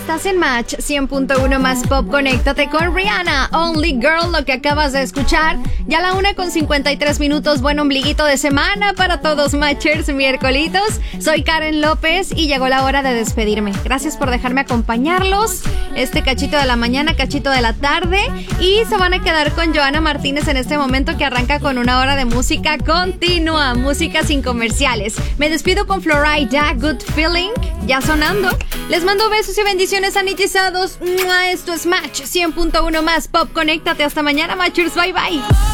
Estás en Match 100.1 más pop. Conéctate con Rihanna, Only Girl, lo que acabas de escuchar. Ya la 1:53. Buen ombliguito de semana para todos Matchers, miércolitos. Soy Karen López y llegó la hora de despedirme. Gracias por dejarme acompañarlos este cachito de la mañana, cachito de la tarde. Y se van a quedar con Joana Martínez en este momento, que arranca con una hora de música continua, música sin comerciales. Me despido con Florida, Good Feeling, ya sonando. Les mando besos y bendiciones sanitizados. Esto es Match 100.1 más pop. Conéctate, hasta mañana, Matchers. Bye bye.